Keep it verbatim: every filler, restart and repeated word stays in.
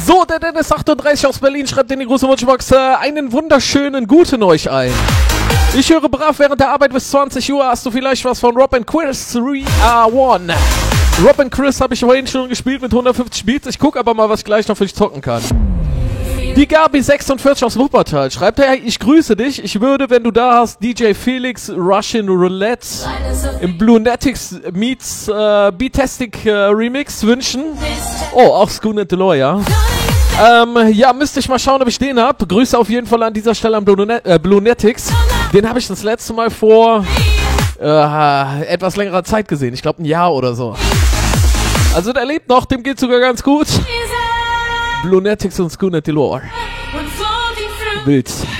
So, der Dennis achtunddreißig aus Berlin schreibt in die große Wunschbox äh, einen wunderschönen Guten euch ein. Ich höre brav während der Arbeit bis zwanzig Uhr. Hast du vielleicht was von Rob and Chris drei eins? Rob and Chris habe ich vorhin schon gespielt mit hundertfünfzig Beats. Ich gucke aber mal, was ich gleich noch für dich zocken kann. Die Gabi sechsundvierzig aus Wuppertal schreibt, hey, ich grüße dich. Ich würde, wenn du da hast, D J Felix Russian Roulette im Bluenetics Meets äh, Beatastic äh, Remix wünschen. Oh, auch Schooner Delore, ja. Ähm, ja, müsste ich mal schauen, ob ich den hab. Grüße auf jeden Fall an dieser Stelle an Bluenet- äh, Bluenetics. Den habe ich das letzte Mal vor äh, etwas längerer Zeit gesehen. Ich glaube ein Jahr oder so. Also der lebt noch, dem geht's sogar ganz gut. Bluenetics und Schooner Delore. Wild.